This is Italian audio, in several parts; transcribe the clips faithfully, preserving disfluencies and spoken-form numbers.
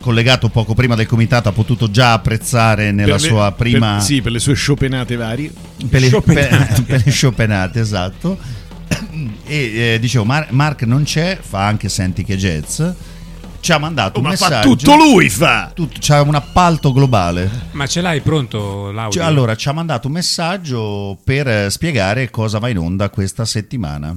collegato poco prima del comitato ha potuto già apprezzare nella per le, sua prima... Per, sì, per le sue scioppenate varie. Per le scioppenate, per le scioppenate, esatto. E eh, dicevo, Mar- Mark non c'è, fa anche Senti che Jazz. Ci ha mandato oh, un ma messaggio. fa tutto lui, fa! Tutto, c'ha un appalto globale. Ma ce l'hai pronto l'audio? Cioè, allora, ci ha mandato un messaggio per spiegare cosa va in onda questa settimana.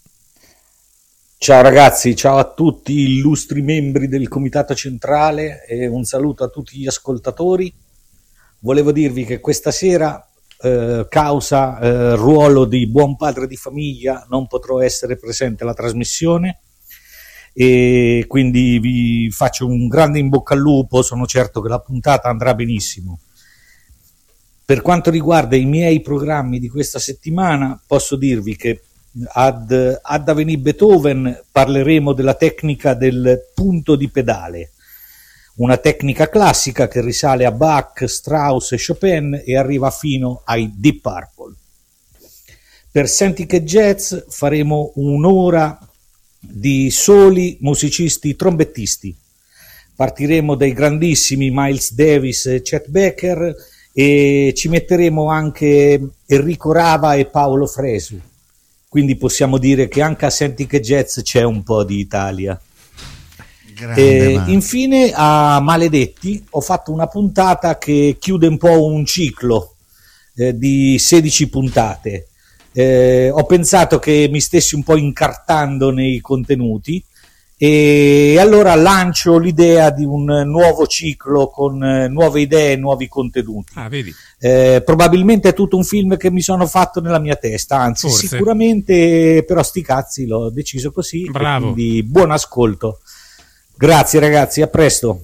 Ciao ragazzi, ciao a tutti illustri membri del Comitato Centrale e un saluto a tutti gli ascoltatori. Volevo dirvi che questa sera, eh, causa eh, ruolo di buon padre di famiglia, non potrò essere presente alla trasmissione e quindi vi faccio un grande in bocca al lupo, sono certo che la puntata andrà benissimo. Per quanto riguarda i miei programmi di questa settimana, posso dirvi che Ad, ad Avenue Beethoven parleremo della tecnica del punto di pedale, una tecnica classica che risale a Bach, Strauss e Chopin e arriva fino ai Deep Purple. Per Senti che Jazz faremo un'ora di soli musicisti trombettisti. Partiremo dai grandissimi Miles Davis e Chet Baker e ci metteremo anche Enrico Rava e Paolo Fresu. Quindi possiamo dire che anche a Senti che Jazz c'è un po' di Italia. E infine a Maledetti ho fatto una puntata che chiude un po' un ciclo eh, di sedici puntate. Eh, ho pensato che mi stessi un po' incartando nei contenuti e allora lancio l'idea di un nuovo ciclo con nuove idee e nuovi contenuti. Ah, vedi. Eh, probabilmente è tutto un film che mi sono fatto nella mia testa, anzi Forse. Sicuramente, però sti cazzi l'ho deciso così. Bravo. Quindi buon ascolto. Grazie ragazzi, a presto.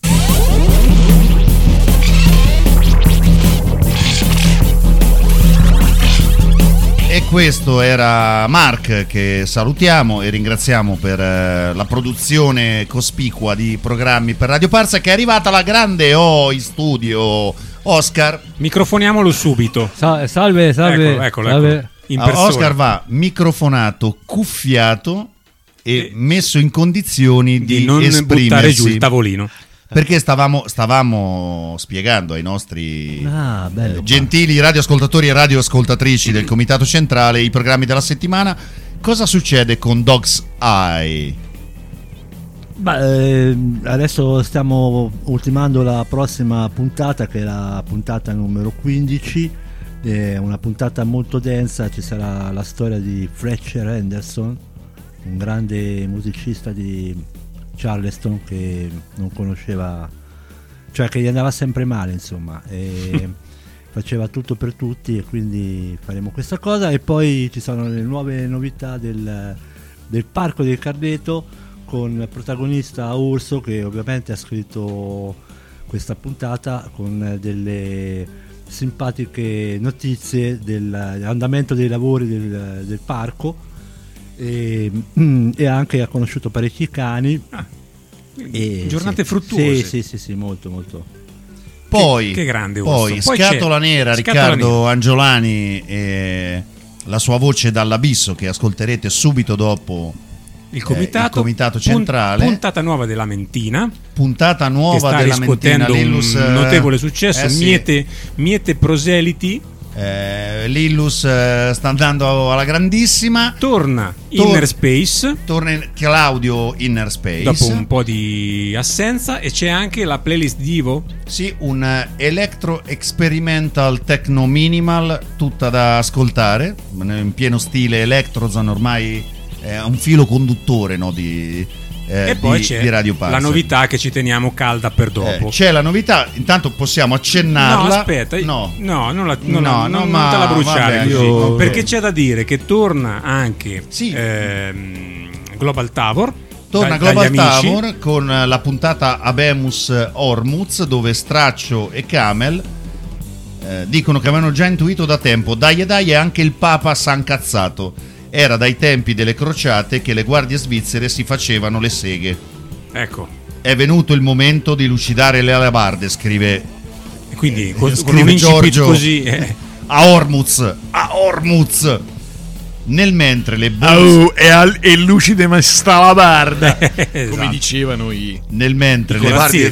E questo era Mark, che salutiamo e ringraziamo per eh, la produzione cospicua di programmi per Radio Parsa, che è arrivata la grande O in studio. Oscar, microfoniamolo subito. Sa- salve, salve. Eccolo, eccolo, salve. eccolo. In ah, persona. Oscar va microfonato, cuffiato e E- messo in condizioni di, di non esprimersi. buttare giù il tavolino. Perché stavamo, stavamo spiegando ai nostri Ah, bello, eh, gentili radioascoltatori e radioascoltatrici del Comitato Centrale i programmi della settimana. Cosa succede con Dog's Eye? Beh, eh, adesso stiamo ultimando la prossima puntata, che è la puntata numero quindici. È una puntata molto densa. Ci sarà la storia di Fletcher Henderson, un grande musicista di Charleston che non conosceva, cioè che gli andava sempre male, insomma, e faceva tutto per tutti, e quindi faremo questa cosa. E poi ci sono le nuove novità del, del Parco del Carneto, con protagonista Urso, che ovviamente ha scritto questa puntata con delle simpatiche notizie dell'andamento dei lavori del, del parco. E, e anche ha conosciuto parecchi cani. Ah, e, giornate sì, fruttuose. sì, sì, sì, sì, molto, molto. Poi, che, che grande Urso. poi, Poi Scatola c'è Nera, Scatola Riccardo Nera. Angiolani e la sua voce dall'abisso, che ascolterete subito dopo il comitato, eh, il comitato pun- centrale. puntata nuova della Mentina, Puntata che nuova sta della Mentina. riscuotendo Lillus, un notevole successo. eh, sì. miete, miete proseliti. eh, Lillus eh, sta andando alla grandissima. Torna Tor- Inner Space Torna in Claudio Inner Space dopo un po' di assenza, e c'è anche la playlist di Ivo. Sì, un eh, electro experimental techno minimal, tutta da ascoltare in pieno stile Electrozone, ormai è un filo conduttore, no, di, eh, E poi di, c'è di Radio Parsa. la novità che ci teniamo calda per dopo. Eh, c'è la novità, intanto possiamo accennarla. No, aspetta, no, no, non, la, non, No, la- no, non- ma non te la bruciare vabbè, così. io- Perché c'è da dire che torna anche Sì. ehm, Global Tavor. Torna da- Global dagli amici. Tavor con la puntata Abemus Ormuz, dove Straccio e Camel eh, dicono che avevano già intuito da tempo. Dai e dai, e anche il Papa s'ha incazzato. Era dai tempi delle crociate che le guardie svizzere si facevano le seghe. Ecco. È venuto il momento di lucidare le alabarde, scrive, E quindi con, con scrive un incipit Giorgio così eh, a Ormuz. A Ormuz. Nel mentre le bonus- Oh, e, al, e lucide ma sta la barda, come esatto. dicevano i nel mentre I le corazzieri.